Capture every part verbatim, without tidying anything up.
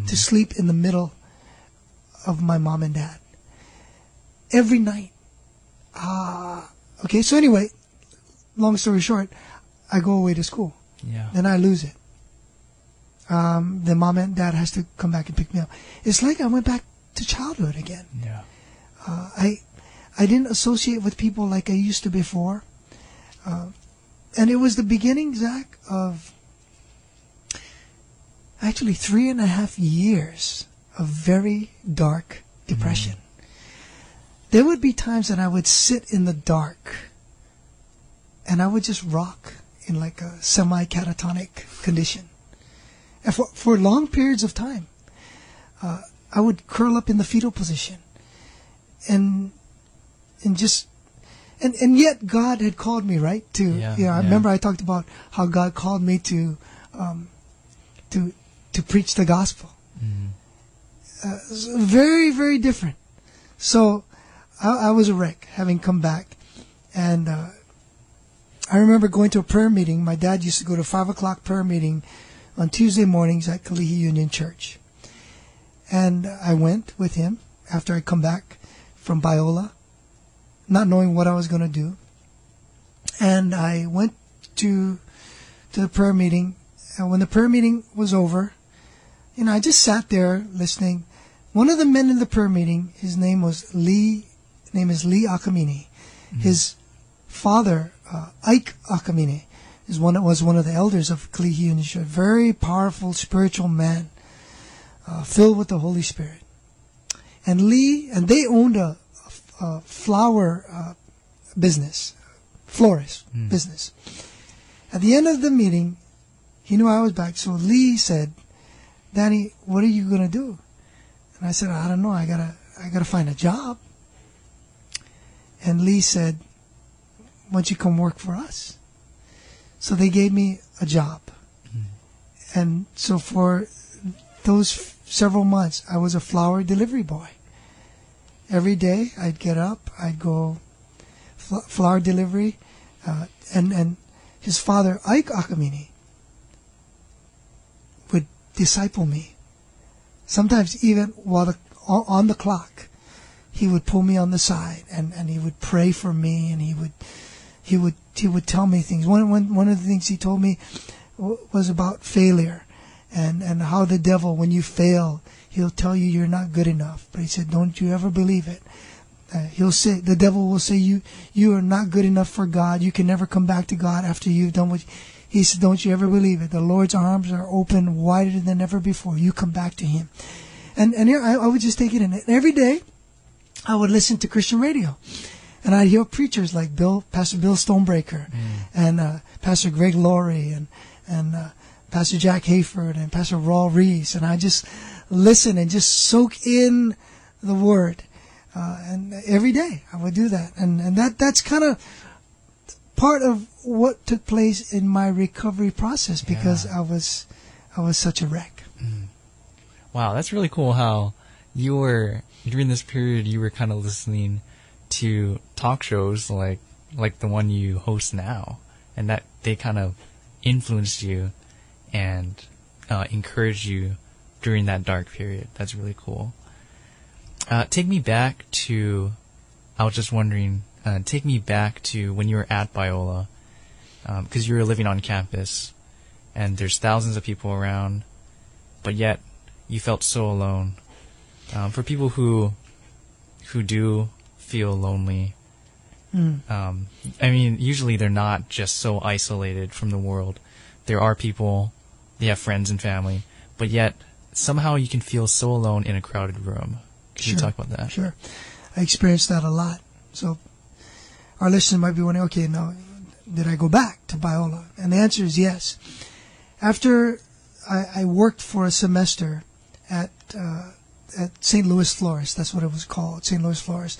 mm-hmm. to sleep in the middle of my mom and dad. Every night. Ah, uh, okay, so anyway, long story short, I go away to school. Yeah. Then I lose it. Um, then mom and dad has to come back and pick me up. It's like I went back to childhood again. Yeah. Uh, I, I didn't associate with people like I used to before. Uh, and it was the beginning, Zach, of actually three and a half years of very dark depression. Mm. There would be times that I would sit in the dark and I would just rock in like a semi-catatonic condition. And for, for long periods of time, uh, I would curl up in the fetal position and and just and, and yet God had called me, right? To yeah, you know, I yeah. remember I talked about how God called me to um, to to preach the gospel. Mm-hmm. Uh, so very, very different. So I, I was a wreck, having come back, and uh, I remember going to a prayer meeting. My dad used to go to five o'clock prayer meeting on Tuesday mornings at Kalihi Union Church, and I went with him after I come back from Biola, not knowing what I was going to do, and I went to to the prayer meeting. And when the prayer meeting was over, you know, I just sat there listening. One of the men in the prayer meeting, his name was Lee. Name is Lee Akamine. Mm-hmm. His father, uh, Ike Akamine, is one was one of the elders of Kalihi Union Church. Very powerful spiritual man, uh, filled with the Holy Spirit. And Lee, and they owned a, a, a flower uh, business, florist mm. business. At the end of the meeting, he knew I was back, so Lee said, "Danny, what are you gonna do?" And I said, "I don't know. I gotta, I gotta find a job." And Lee said, "Why don't you come work for us?" So they gave me a job. Mm-hmm. And so for those f- several months, I was a flower delivery boy. Every day I'd get up, I'd go fl- flower delivery, uh, and, and his father, Ike Akamine, would disciple me. Sometimes even while the, on the clock, he would pull me on the side and, and he would pray for me, and he would he would he would tell me things. One one one of the things he told me w- was about failure, and, and how the devil, when you fail, he'll tell you you're not good enough. But he said, don't you ever believe it. Uh, he'll say the devil will say you you are not good enough for God. You can never come back to God after you've done what. You, he said, don't you ever believe it. The Lord's arms are open wider than ever before. You come back to Him. And and here I, I would just take it in. And every day, I would listen to Christian radio. And I'd hear preachers like Bill, Pastor Bill Stonebreaker, mm. and uh, Pastor Greg Laurie, and and uh, Pastor Jack Hayford, and Pastor Raul Reese, and I just listen and just soak in the Word. Uh, and every day I would do that, and and that that's kind of part of what took place in my recovery process, because yeah. I was I was such a wreck. Mm. Wow, that's really cool. How you were during this period, you were kind of listening to talk shows like like the one you host now, and that they kind of influenced you and uh, encouraged you during that dark period. That's really cool. Uh, take me back to, I was just wondering, uh, take me back to when you were at Biola, because um, you were living on campus, and there's thousands of people around, but yet you felt so alone. Um, for people who who do feel lonely, mm. um, I mean, usually they're not just so isolated from the world. There are people, they have friends and family, but yet somehow you can feel so alone in a crowded room. Can sure, you talk about that? Sure. I experienced that a lot. So our listeners might be wondering, okay, now, did I go back to Biola? And the answer is yes. After I, I worked for a semester at uh, at Saint Louis Florist, that's what it was called, Saint Louis Florist,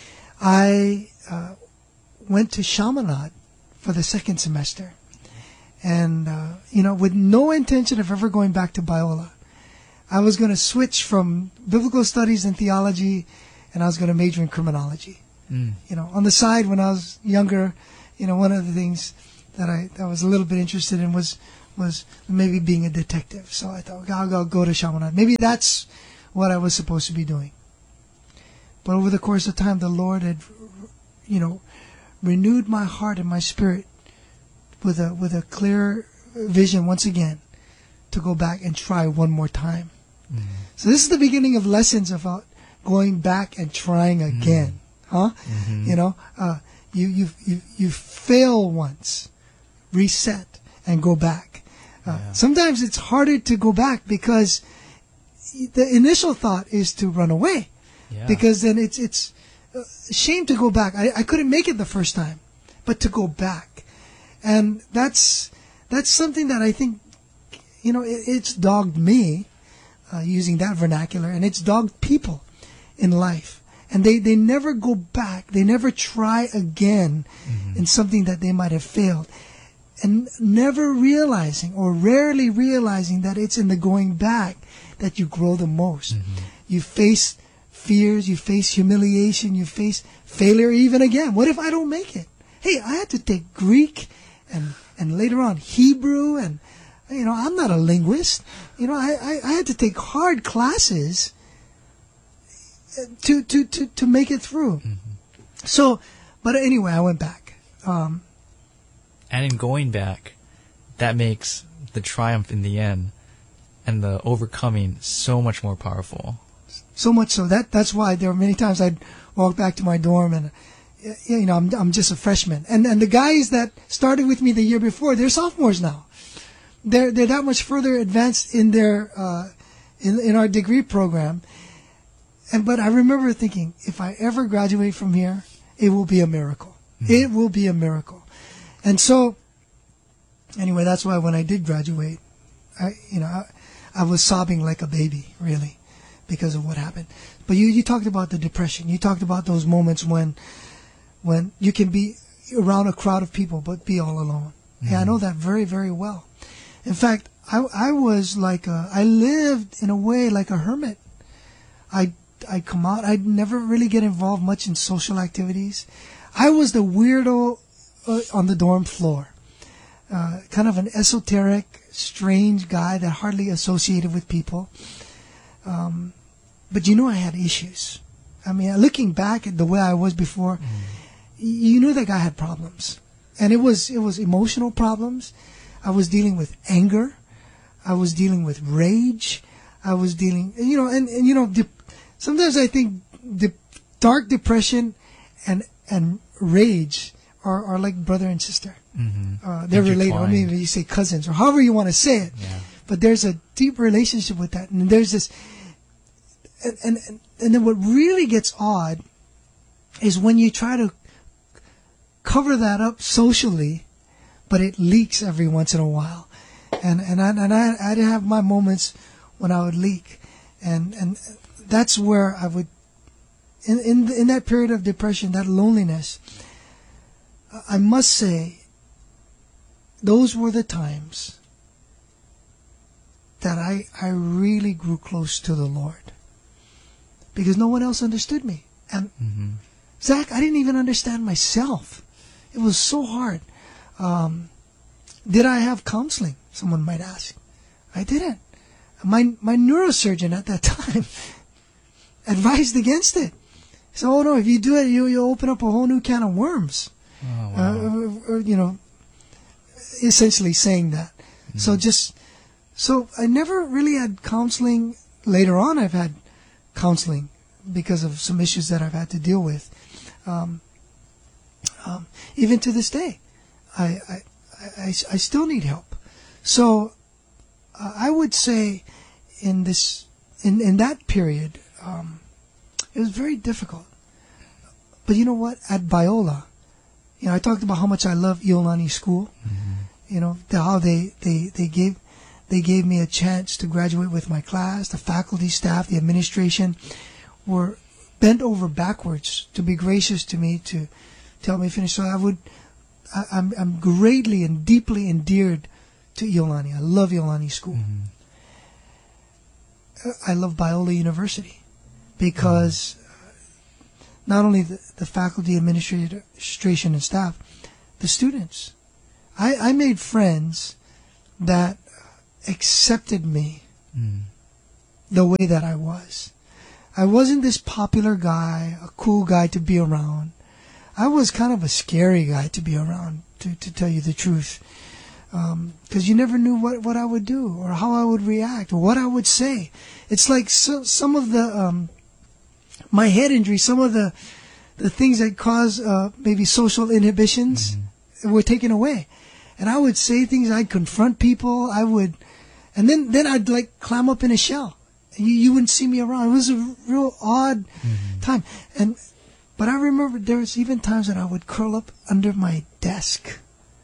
I uh, went to Chaminade for the second semester. And, uh, you know, with no intention of ever going back to Biola. I was going to switch from biblical studies and theology, and I was going to major in criminology. Mm. You know, on the side when I was younger, you know, one of the things that I, that I was a little bit interested in was was maybe being a detective. So I thought, I'll, I'll go to Chaminade. Maybe that's what I was supposed to be doing. But over the course of time, the Lord had, you know, renewed my heart and my spirit with a with a clear vision once again to go back and try one more time. Mm-hmm. So this is the beginning of lessons about going back and trying again, mm-hmm. huh? Mm-hmm. You know, uh, you you you you fail once, reset and go back. Uh, yeah. Sometimes it's harder to go back because the initial thought is to run away, yeah. because then it's it's a shame to go back. I, I couldn't make it the first time, but to go back, and that's that's something that I think, you know, it, it's dogged me, uh, using that vernacular, and it's dogged people in life, and they they never go back. They never try again mm-hmm. in something that they might have failed. And never realizing, or rarely realizing, that it's in the going back that you grow the most. Mm-hmm. You face fears, you face humiliation, you face failure even again. What if I don't make it? Hey, I had to take Greek and, and later on Hebrew, and, you know, I'm not a linguist. You know, I, I, I had to take hard classes to, to, to, to make it through. Mm-hmm. So, but anyway, I went back. Um, And in going back, that makes the triumph in the end and the overcoming so much more powerful. So much so that that's why there were many times I'd walk back to my dorm and, you know, I'm I'm just a freshman, and and the guys that started with me the year before, they're sophomores now. They're they're that much further advanced in their uh, in in our degree program, and but I remember thinking, if I ever graduate from here, it will be a miracle. Mm-hmm. It will be a miracle. And so, anyway, that's why when I did graduate, I, you know, I, I was sobbing like a baby, really, because of what happened. But you, you talked about the depression. You talked about those moments when, when you can be around a crowd of people but be all alone. Mm-hmm. Yeah, I know that very, very well. In fact, I, I was like a, I lived in a way like a hermit. I, I'd come out. I'd never really get involved much in social activities. I was the weirdo on the dorm floor, uh, kind of an esoteric, strange guy that hardly associated with people. Um, but you know, I had issues. I mean, looking back at the way I was before, mm. you knew that guy had problems, and it was it was emotional problems. I was dealing with anger. I was dealing with rage. I was dealing, you know, and, and you know, de- sometimes I think the dark depression and and rage Are, are like brother and sister. Mm-hmm. Uh, they're related. I mean, you say cousins or however you want to say it. Yeah. But there's a deep relationship with that. And there's this, and, and, and then what really gets odd is when you try to cover that up socially, but it leaks every once in a while. And, and I, and I, I'd have my moments when I would leak. And, and that's where I would, in, in, in that period of depression, that loneliness, I must say, those were the times that I, I really grew close to the Lord. Because no one else understood me. And mm-hmm. Zach, I didn't even understand myself. It was so hard. Um, did I have counseling? Someone might ask. I didn't. My my neurosurgeon at that time advised against it. So, oh no, if you do it, you you open up a whole new can of worms. Oh, wow. uh, or, you know, essentially saying that. Mm-hmm. So just, so I never really had counseling. Later on, I've had counseling because of some issues that I've had to deal with. Um, um, even to this day, I, I, I, I still need help. So uh, I would say in this, in, in that period, um, it was very difficult. But you know what? At Biola, you know, I talked about how much I love Iolani School. Mm-hmm. You know, the, how they, they, they gave they gave me a chance to graduate with my class. The faculty, staff, the administration were bent over backwards to be gracious to me to, to help me finish. So I would, I, I'm I'm greatly and deeply endeared to Iolani. I love Iolani School. Mm-hmm. I love Biola University because. Mm-hmm. Not only the, the faculty, administration, and staff, the students. I, I made friends that accepted me Mm. the way that I was. I wasn't this popular guy, a cool guy to be around. I was kind of a scary guy to be around, to, to tell you the truth. Because um, you never knew what, what I would do or how I would react or what I would say. It's like so, some of the, um, my head injury, some of the, the things that cause uh, maybe social inhibitions mm-hmm. were taken away. And I would say things, I'd confront people, I would, and then, then I'd like climb up in a shell. And you, you wouldn't see me around. It was a real odd mm-hmm. time. And, but I remember there was even times that I would curl up under my desk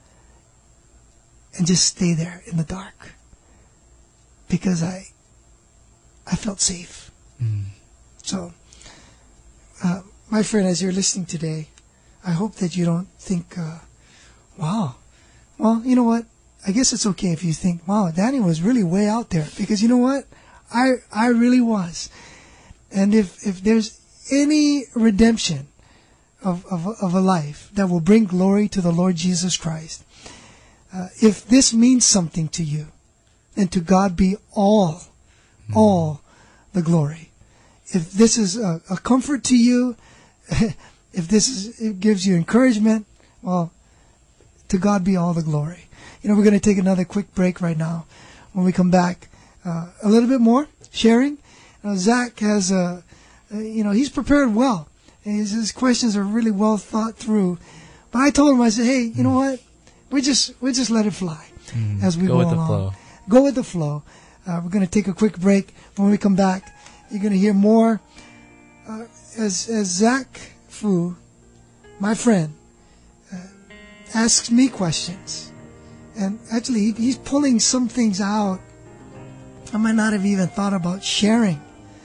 and just stay there in the dark because I I felt safe. Mm. So, uh, my friend, as you're listening today, I hope that you don't think, uh, wow, well, you know what? I guess it's okay if you think, wow, Danny was really way out there, because you know what? I I really was. And if, if there's any redemption of, of, of a life that will bring glory to the Lord Jesus Christ, Uh, if this means something to you, then to God be all, mm. all the glory. If this is a, a comfort to you, if this is, it gives you encouragement, well, to God be all the glory. You know, we're going to take another quick break right now. When we come back, uh, a little bit more sharing. Uh, Zach has, a, uh, you know, he's prepared well. His, his questions are really well thought through. But I told him, I said, hey, you know what? We just we just let it fly mm, as we go, go with along. the flow. Go with the flow. Uh, we're going to take a quick break. When we come back, you're going to hear more uh, as as Zach Fu, my friend, uh, asks me questions, and actually he, he's pulling some things out I might not have even thought about sharing,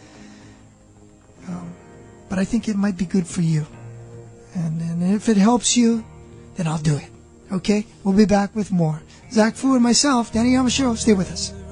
um, but I think it might be good for you, and, and if it helps you, then I'll do it. Okay, we'll be back with more. Zach Fu and myself, Danny Yamashiro, stay with us.